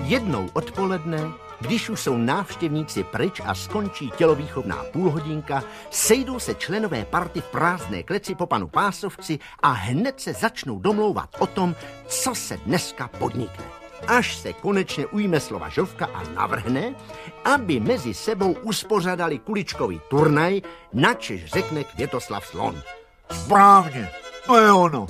Jednou odpoledne, když už jsou návštěvníci pryč a skončí tělovýchovná půlhodinka, sejdou se členové party v prázdné kleci po panu Pásovci a hned se začnou domlouvat o tom, co se dneska podnikne. Až se konečně ujme slova Žofka a navrhne, aby mezi sebou uspořádali kuličkový turnaj, načež řekne Květoslav Slon. Správně, to je ono.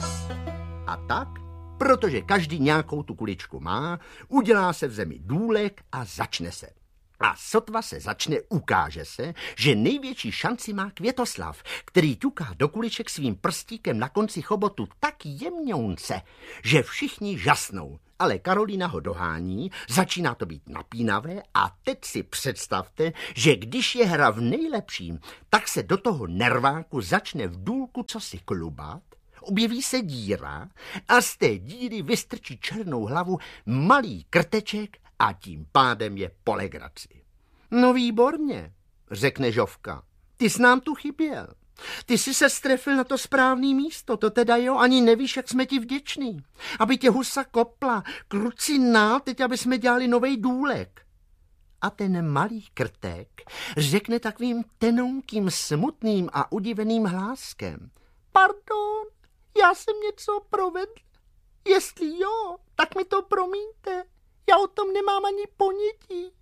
A tak, protože každý nějakou tu kuličku má, udělá se v zemi důlek a začne se. A sotva se začne, ukáže se, že největší šanci má Květoslav, který ťuká do kuliček svým prstíkem na konci chobotu tak jemňounce, že všichni žasnou. Ale Karolína ho dohání, začíná to být napínavé a teď si představte, že když je hra v nejlepším, tak se do toho nerváku začne v důlku cosi klubat, objeví se díra a z té díry vystrčí černou hlavu malý krteček a tím pádem je po legraci. No výborně, řekne Žofka, ty jsi nám tu chyběl. Ty jsi se strefil na to správný místo, to teda jo, ani nevíš, jak jsme ti vděční. Aby tě husa kopla, kruci nál, teď aby jsme dělali novej důlek. A ten malý krtek řekne takovým tenounkým, smutným a udiveným hláskem. Pardon, já jsem něco provedl. Jestli jo, tak mi to promiňte. Já o tom nemám ani ponětí.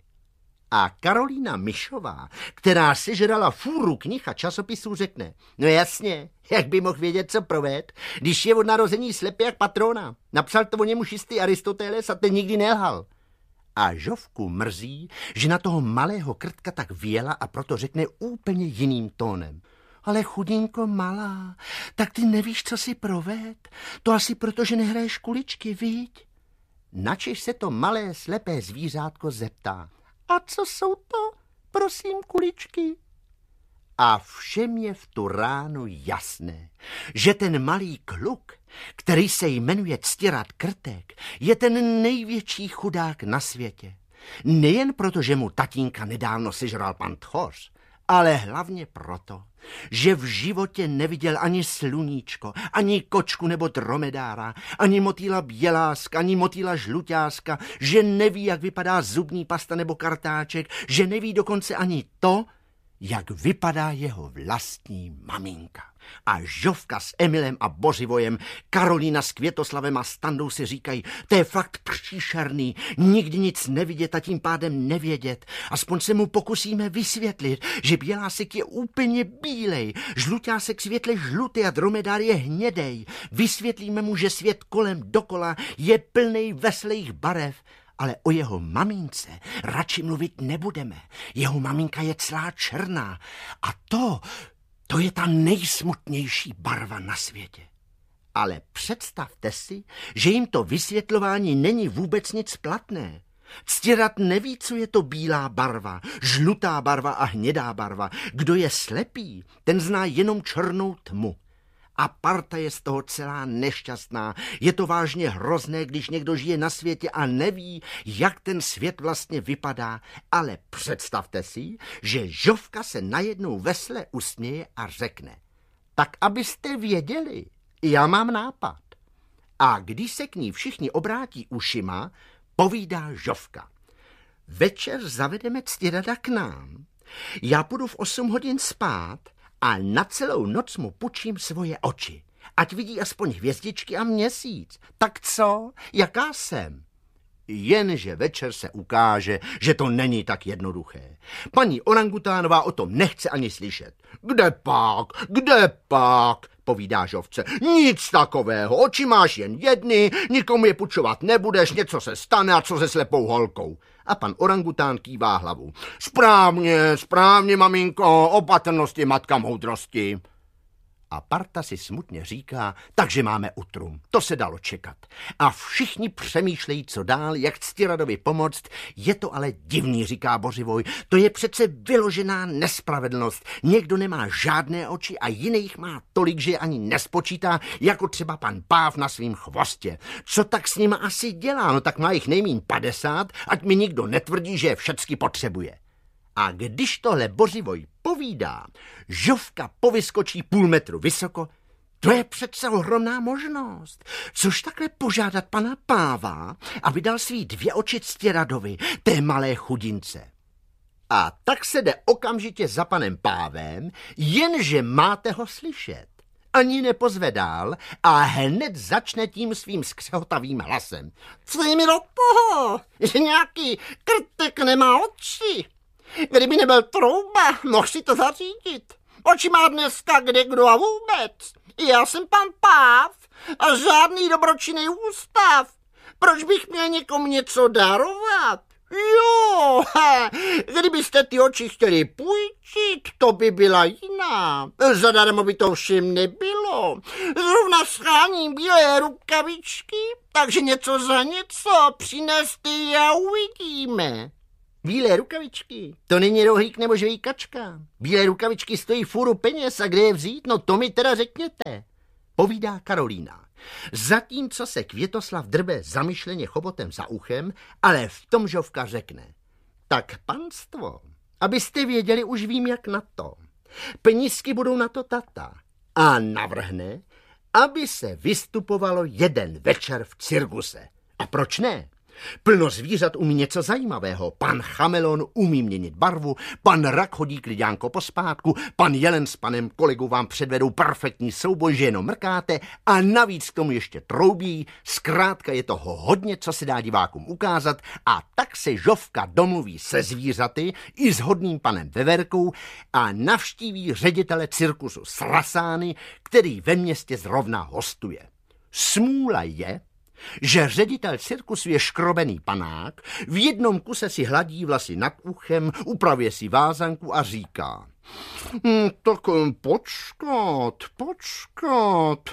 A Karolína Myšová, která sežrala fůru knih a časopisů, řekne, no jasně, jak by mohl vědět, co proved, když je od narození slepý jak patrona. Napsal to o němu čistý Aristoteles a ten nikdy nelhal. A Žofku mrzí, že na toho malého krtka tak věla a proto řekne úplně jiným tónem. Ale chudinko malá, tak ty nevíš, co si proved? To asi proto, že nehraješ kuličky, viď? Načež se to malé slepé zvířátko zeptá. A co jsou to, prosím, kuličky? A všem je v tu ránu jasné, že ten malý kluk, který se jmenuje Ctirad Krtek, je ten největší chudák na světě. Nejen proto, že mu tatínka nedávno sežral pan Tchoř, ale hlavně proto, že v životě neviděl ani sluníčko, ani kočku nebo dromedára, ani motýla běláska, ani motýla žluťáska, že neví, jak vypadá zubní pasta nebo kartáček, že neví dokonce ani to, jak vypadá jeho vlastní maminka. A Žofka s Emilem a Bořivojem, Karolína s Květoslavem a Standou si říkají, to je fakt příšerný, nikdy nic nevidět a tím pádem nevědět. Aspoň se mu pokusíme vysvětlit, že bělásek je úplně bílej, žluťásek světle žlutý a dromedár je hnědej. Vysvětlíme mu, že svět kolem dokola je plnej veselých barev. Ale o jeho mamince radši mluvit nebudeme. Jeho maminka je celá černá a to je ta nejsmutnější barva na světě. Ale představte si, že jim to vysvětlování není vůbec nic platné. Ctirad neví, co je to bílá barva, žlutá barva a hnědá barva. Kdo je slepý, ten zná jenom černou tmu. A parta je z toho celá nešťastná. Je to vážně hrozné, když někdo žije na světě a neví, jak ten svět vlastně vypadá. Ale představte si, že Žofka se najednou vesele usměje a řekne. Tak abyste věděli, já mám nápad. A když se k ní všichni obrátí ušima, povídá Žofka. Večer zavedeme Ctirada k nám. Já půjdu v 8 hodin spát a na celou noc mu pučím svoje oči. Ať vidí aspoň hvězdičky a měsíc. Tak co? Jaká jsem? Jenže večer se ukáže, že to není tak jednoduché. Paní Orangutánová o tom nechce ani slyšet. Kde pak, povídá Žofce. Nic takového, oči máš jen jedny, nikomu je pučovat nebudeš, něco se stane a co se slepou holkou. A pan Orangután kývá hlavu. Správně, maminko, opatrnost je matka moudrosti. A parta si smutně říká, takže máme utrum. To se dalo čekat. A všichni přemýšlejí, co dál, jak Ctiradovi pomoct. Je to ale divný, říká Bořivoj. To je přece vyložená nespravedlnost. Někdo nemá žádné oči a jiný jich má tolik, že je ani nespočítá, jako třeba pan Páv na svým chvostě. Co tak s nima asi dělá? No tak má jich nejmíň 50, ať mi nikdo netvrdí, že je všecky potřebuje. A když tohle Bořivoj povídá, Žofka povyskočí 0,5 metru vysoko, To je přece ohromná možnost. Což takhle požádat pana Páva, aby dal svý 2 oči Ctiradovi, té malé chudince. A tak se jde okamžitě za panem Pávem, jenže máte ho slyšet. Ani nepozve dál a hned začne tím svým skřehotavým hlasem. Co je mi do toho, že nějaký krtek nemá oči? Kdyby nebyl Trouba, mohl si to zařídit. Oči má dneska kdekdo a vůbec. Já jsem pan Páv a žádný dobročinný ústav. Proč bych měl někomu něco darovat? Jo, kdybyste ty oči chtěli půjčit, to by byla jiná. Zadarmo by to všem nebylo. Zrovna scháním bílé rukavičky, takže něco za něco přineste a uvidíme. Bílé rukavičky? To není rohlík nebo žvejkačka. Bílé rukavičky stojí fůru peněz a kde je vzít? No to mi teda řekněte, povídá Karolína. Zatímco se Květoslav drbe zamyšleně chobotem za uchem, ale v tom Žofka řekne. Tak panstvo, abyste věděli, už vím jak na to. Penízky budou na to tata. A navrhne, aby se vystupovalo jeden večer v cirkuse. A proč ne? Plno zvířat umí něco zajímavého. Pan Chamelon umí měnit barvu, pan Rak chodí klidňánko pospátku, pan Jelen s panem kolegou vám předvedou perfektní souboj, že jenom mrkáte a navíc k tomu ještě troubí. Zkrátka je toho hodně, co se dá divákům ukázat a tak se Žofka domluví se zvířaty i s hodným panem Veverkou a navštíví ředitele cirkusu Srasány, který ve městě zrovna hostuje. Smůla je, že ředitel cirkusu je škrobený panák, v jednom kuse si hladí vlasy nad uchem, upravuje si vázanku a říká. Tak počkat.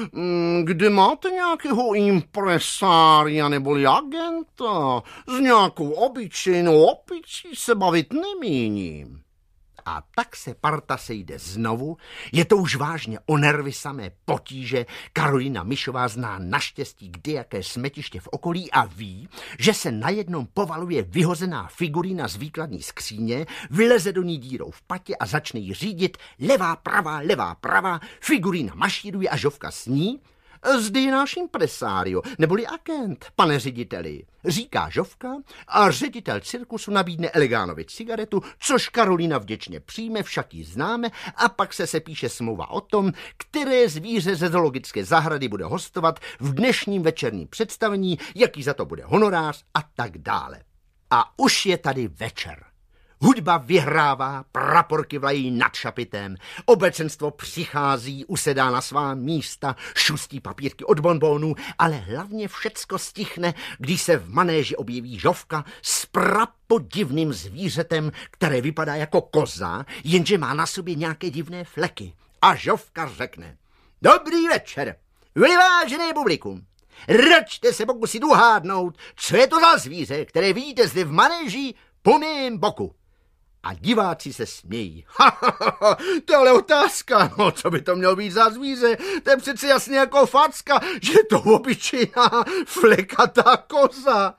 Kde máte nějakého impresária neboli agenta? S nějakou obyčejnou opičí se bavit nemíním. A tak se parta sejde znovu, je to už vážně o nervy samé potíže, Karolína Mišová zná naštěstí kdejaké smetiště v okolí a ví, že se najednou povaluje vyhozená figurína z výkladní skříně, vyleze do ní dírou v patě a začne jí řídit levá, pravá, figurína mašíruje a Žofka sní. Zde je náš impresário, neboli agent, pane řediteli, říká Žofka a ředitel cirkusu nabídne Elegánovi cigaretu, což Karolína vděčně přijme, však ji známe a pak se sepíše smlouva o tom, které zvíře ze zoologické zahrady bude hostovat v dnešním večerním představení, jaký za to bude honorář a tak dále. A už je tady večer. Hudba vyhrává, praporky vlají nad šapitem, obecenstvo přichází, usedá na svá místa, šustí papírky od bonbónů, ale hlavně všecko stichne, když se v manéži objeví Žofka s prapodivným zvířetem, které vypadá jako koza, jenže má na sobě nějaké divné fleky. A Žofka řekne, dobrý večer, vyvážené publikum. Račte se pokusit uhádnout, co je to za zvíře, které vidíte zde v manéži po mém boku. A diváci se smějí. To je ale otázka, no co by to mělo být za zvíře? To je přece jasně jako facka, že je to obyčejná flekatá koza.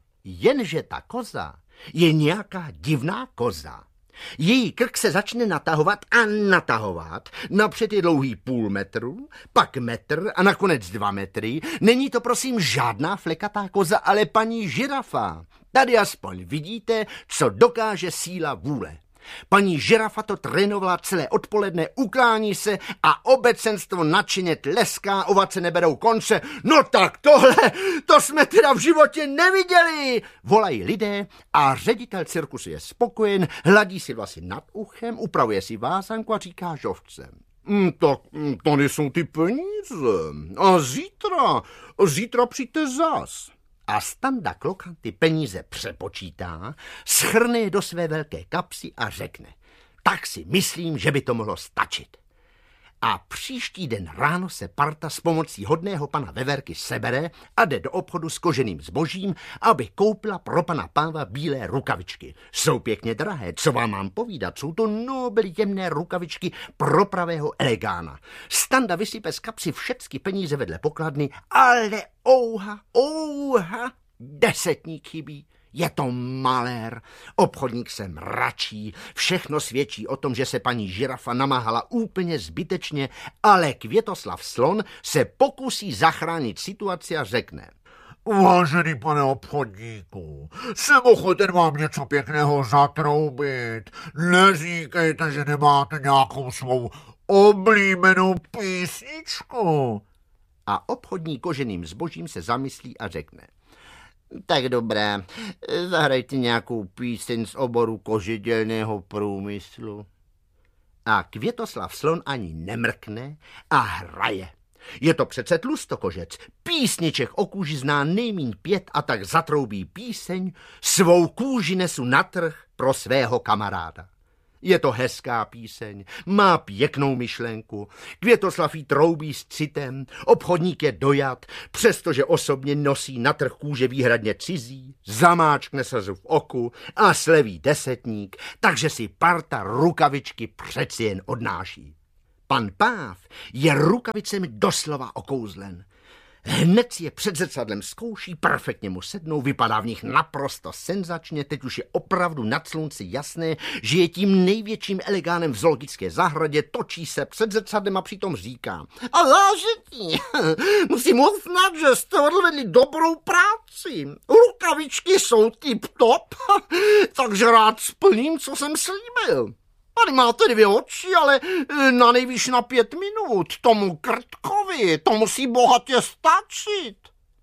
Jenže ta koza je nějaká divná koza. Její krk se začne natahovat a natahovat. Napřed je dlouhý 0,5 metru, pak metr a nakonec 2 metry. Není to prosím žádná flekatá koza, ale paní žirafa. Tady aspoň vidíte, co dokáže síla vůle. Paní žirafa to trénovala celé odpoledne, uklání se a obecenstvo nadšeně tleská, ovace neberou konce. No tak tohle, to jsme teda v životě neviděli, volají lidé a ředitel cirkusu je spokojen, hladí si vlasy nad uchem, upravuje si vázanku a říká Žofce. Tak tady jsou ty peníze a zítra přijďte zas. A Standa Klokan ty peníze přepočítá, schrne je do své velké kapsy a řekne, tak si myslím, že by to mohlo stačit. A příští den ráno se parta s pomocí hodného pana Veverky sebere a jde do obchodu s koženým zbožím, aby koupila pro pana Páva bílé rukavičky. Jsou pěkně drahé, co vám mám povídat, jsou to nobel jemné rukavičky pro pravého Elegána. Standa vysype z kapsy všechny peníze vedle pokladny, ale ouha, desetník chybí. Je to malér. Obchodník se mračí. Všechno svědčí o tom, že se paní žirafa namáhala úplně zbytečně, ale Květoslav Slon se pokusí zachránit situaci a řekne: Vážený pane obchodníku, jsem ochoten vám něco pěkného zatroubit. Neříkejte, že nemáte nějakou svou oblíbenou písničku. A obchodník koženým zbožím se zamyslí a řekne: Tak dobré, zahrajte nějakou píseň z oboru kožidělného průmyslu. A Květoslav Slon ani nemrkne a hraje. Je to přece tlustokožec. Písniček o kůži zná nejmíň 5 a tak zatroubí píseň: Svou kůži nesu na trh pro svého kamaráda. Je to hezká píseň, má pěknou myšlenku. Květoslav jí troubí s citem, obchodník je dojat, přestože osobně nosí na trh kůže výhradně cizí, zamáčkne slzu v oku a sleví desetník, takže si parta rukavičky přeci jen odnáší. Pan Páv je rukavicemi doslova okouzlen. Hned si je před zrcadlem zkouší, perfektně mu sednou, vypadá v nich naprosto senzačně, teď už je opravdu nad slunci jasné, že je tím největším elegánem v zoologické zahradě, točí se před zrcadlem a přitom říká: A zážití, musím uznat, že jste odvedli dobrou práci. Rukavičky jsou tip-top, takže rád splním, co jsem slíbil. Tady máte 2 oči, ale na nejvýš na 5 minut. Tomu krtkovi, to musí bohatě stačit.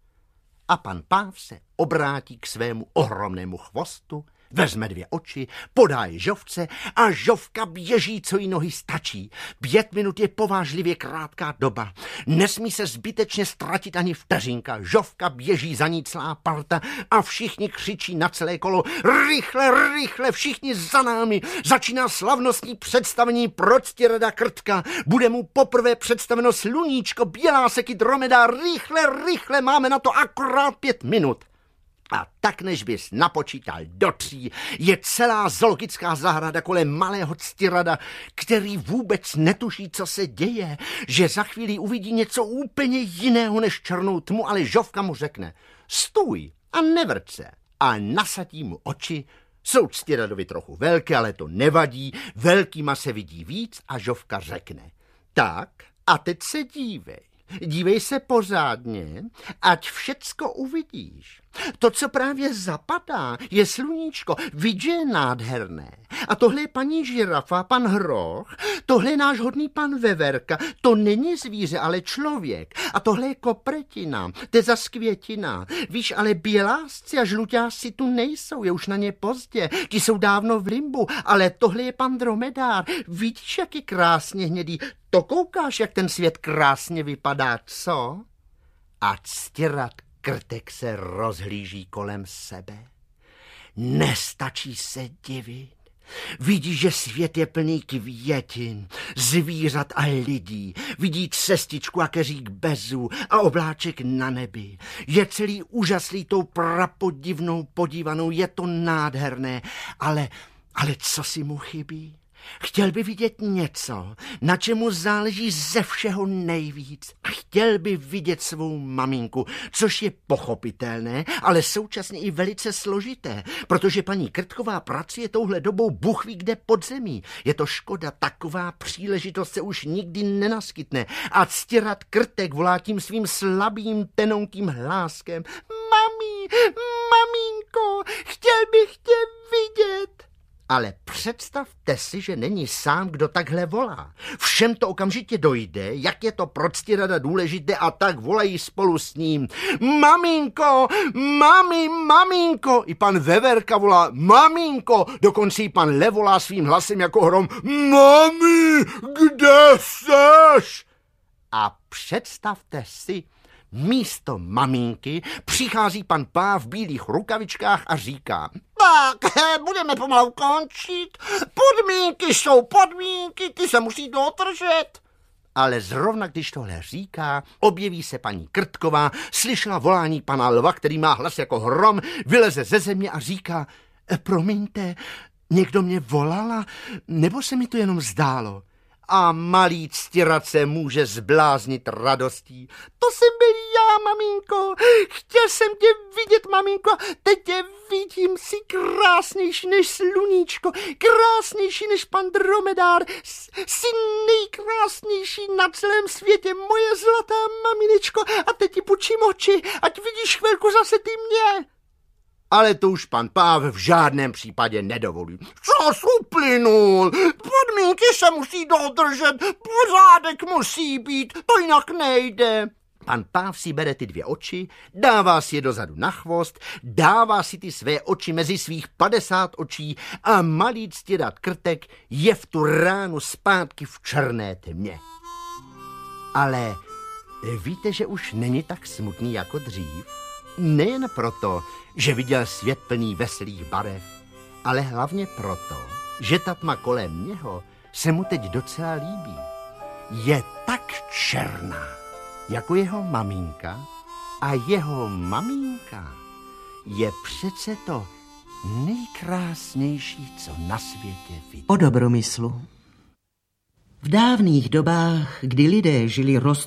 A pan Páv se obrátí k svému ohromnému chvostu, vezme 2 oči, podá je žovce a žovka běží, co jí nohy stačí. 5 minut je povážlivě krátká doba. Nesmí se zbytečně ztratit ani vteřinka. Žovka běží za ní celá parta a všichni křičí na celé kolo: Rychle, rychle, všichni za námi. Začíná slavnostní představení Proctirada Krtka. Bude mu poprvé představeno sluníčko, Bělásek i dromedár. Rychle, rychle, máme na to akorát 5 minut. A tak, než bys napočítal do 3, je celá zoologická zahrada kolem malého Ctirada, který vůbec netuší, co se děje, že za chvíli uvidí něco úplně jiného než černou tmu, ale žovka mu řekne: Stůj a nevrť se. A nasadí mu oči. Jsou Ctiradovi trochu velké, ale to nevadí, velkýma se vidí víc a žovka řekne: Tak a teď se dívej. Dívej se pořádně, ať všecko uvidíš. To, co právě zapadá, je sluníčko. Vidíš, je nádherné. A tohle je paní žirafa, pan Hroch, tohle je náš hodný pan Veverka. To není zvíře, ale člověk. A tohle je kopretina, to je zas květina. Víš, ale bělásci a žluťásci tu nejsou, je už na ně pozdě. Ti jsou dávno v limbu, ale tohle je pan dromedár. Vidíš, jak je krásně hnědý. To koukáš, jak ten svět krásně vypadá, co? A Ctirad Krtek se rozhlíží kolem sebe. Nestačí se divit. Vidí, že svět je plný květin, zvířat a lidí. Vidí cestičku a keřík bezu a obláček na nebi. Je celý úžaslý tou prapodivnou podívanou, je to nádherné, ale co si mu chybí? Chtěl by vidět něco, na čemu záleží ze všeho nejvíc. A chtěl by vidět svou maminku, což je pochopitelné, ale současně i velice složité, protože paní Krtková pracuje touhle dobou Bůh ví kde pod zemí. Je to škoda, taková příležitost se už nikdy nenaskytne. A Ctirad Krtek volá tím svým slabým tenonkým hláskem: Mami, maminko, chtěl bych tě vidět. Ale představte si, že není sám, kdo takhle volá. Všem to okamžitě dojde, jak je to pro Ctirada důležité, a tak volají spolu s ním: Maminko, maminko. I pan Veverka volá: Maminko. Dokonce i pan Lev volá svým hlasem jako hrom: Mami, kde seš? A představte si, místo maminky přichází pan Páv v bílých rukavičkách a říká: Tak, budeme pomalu končit. Podmínky jsou podmínky, ty se musí dodržet. Ale zrovna když tohle říká, objeví se paní Krtková, slyšela volání pana Lva, který má hlas jako hrom, vyleze ze země a říká: Promiňte, někdo mě volala, nebo se mi to jenom zdálo? A malý Ctirad se může zbláznit radostí. To jsem byl já, maminko. Chtěl jsem tě vidět, maminko. Teď tě vidím si krásnější než sluníčko, krásnější než pan dromedár, jsi nejkrásnější na celém světě, moje zlatá maminečko, a teď ti půjčím oči, ať vidíš chvilku zase ty mě. Ale to už pan Páv v žádném případě nedovolí. Čas uplynul, podmínky se musí dodržet, pořádek musí být, to jinak nejde. Pan Páv si bere ty 2 oči, dává si je dozadu na chvost, dává si ty své oči mezi svých 50 očí a malý ctědat krtek je v tu ránu zpátky v černé tmě. Ale víte, že už není tak smutný jako dřív? Nejen proto, že viděl svět plný veselých barev, ale hlavně proto, že ta tma kolem něho se mu teď docela líbí. Je tak černá, jako jeho maminka, a jeho maminka je přece to nejkrásnější, co na světě vidí. O Dobromyslu. V dávných dobách, kdy lidé žili